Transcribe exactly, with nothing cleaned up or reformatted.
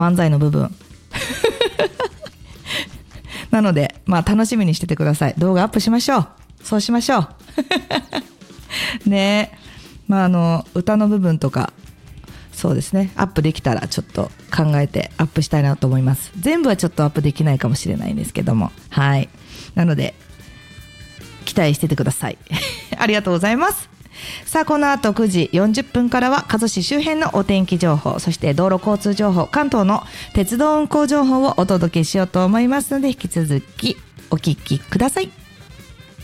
漫才の部分なのでまあ楽しみにしててください。動画アップしましょう。そうしましょうねえ、まああの歌の部分とかそうですね、アップできたらちょっと考えてアップしたいなと思います。全部はちょっとアップできないかもしれないんですけども、はい、なので期待しててくださいありがとうございます。さあこの後くじよんじゅっぷんからは加須市周辺のお天気情報、そして道路交通情報、関東の鉄道運行情報をお届けしようと思いますので、引き続きお聞きください。